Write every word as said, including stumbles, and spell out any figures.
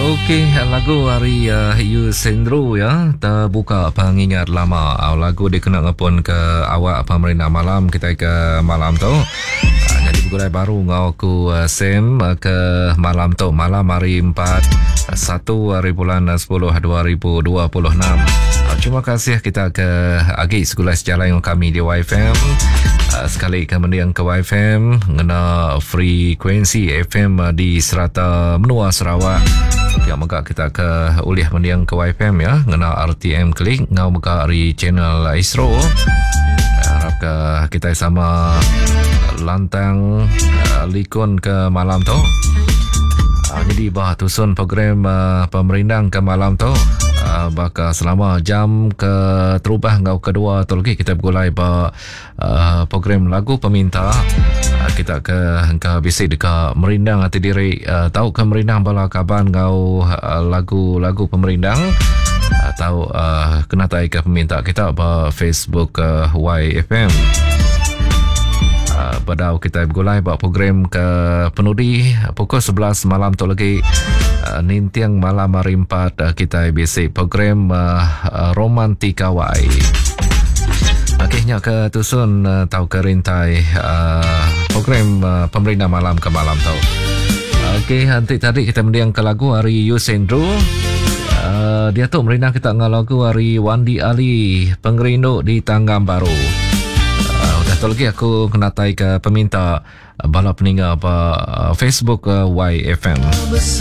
Okey, lagu hari uh, Yusendro ya, terbuka pengingat lama. Uh, lagu dikenal ngapun ke awak pemerintah malam kita ke malam tu. Uh, jadi bergulai baru ngau ku uh, Sam uh, ke malam tu, malam hari empat satu hari bulan sepuluh dua ribu dua puluh enam. Uh, terima kasih kita ke Agi Sekolah Sejarah yang kami di Y F M. Uh, sekali kemudian ke Y F M ngena frekuensi F M uh, di serata menua Sarawak. Yang maka kita ke uliah mendiang ke Y F M ya, ngena R T M klik ngau muka dari channel Isro. Harap ke kita sama lantang uh, likun ke malam tu. Uh, jadi bah tusun program uh, pemerintah ke malam tu. Uh, baka selama jam ke terubah ngau kedua tu lagi kita bergulai ba uh, program lagu peminta. Uh, kita ke ke bisik dekat merindang hati diri uh, tahu ke merindang bala kaban ngau uh, lagu-lagu pemerindang uh, tahu uh, kena tai ke peminta kita ba Facebook uh, Y F M. Uh, pada kita bergulai buat program ke penudi pukul sebelas malam tu lagi uh, nintiang malam hari empat uh, kita bisik program uh, uh, Romantika Y. Akhirnya ke tusun uh, tahu ke rintai uh, program uh, pemerintah malam ke malam tu. Okey, nanti tadi kita mendiang ke lagu hari Yusendro. Uh, dia tu merindang kita dengan lagu hari Wandi Ali Pengerindu di Tanggam Baru. Satu lagi aku kena tai ke peminta bala peninggal apa Facebook Y F M.